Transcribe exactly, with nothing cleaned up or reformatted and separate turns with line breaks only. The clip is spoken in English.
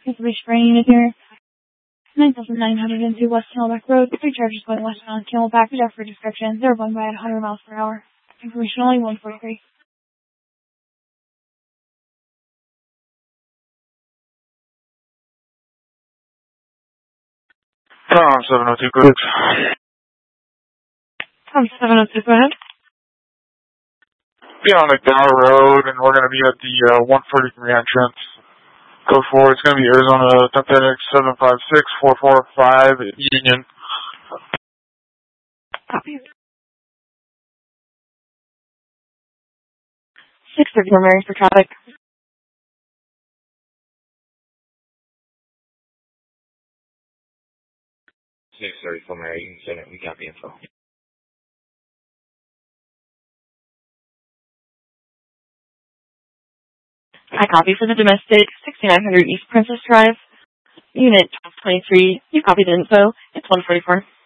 Reservation for any unit here. nine thousand nine hundred two West Camelback Road. Three charges going westbound Camelback. Reserved for description. They're going by at one hundred miles per hour. Information only one forty-three.
Tom seven oh two, go ahead.
Tom seven oh two, go ahead.
Be on McDowell Road, and we're going to be at the uh, one forty-three entrance. Go forward. It's going to be Arizona Tactix seven five six four four five Union.
Copy. six thirty-four Mary for traffic.
six thirty-four Mary, you can send it. We got the info.
I copy for the domestic, sixty-nine hundred East Princess Drive, Unit twelve twenty-three. You copy the info. It's one forty-four.